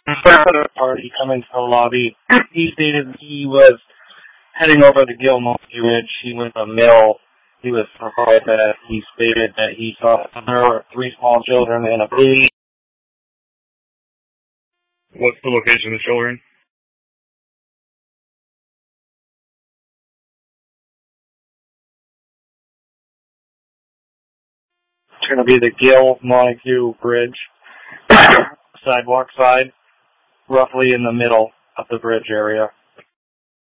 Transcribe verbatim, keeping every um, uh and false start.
the party coming to the lobby. He stated he was heading over the Gill Montague Ridge. He went to the mill. He was surprised that he stated that he saw there were three small children and a baby. What's the location of the children? It's going to be the Gill Montague Bridge, sidewalk side, roughly in the middle of the bridge area.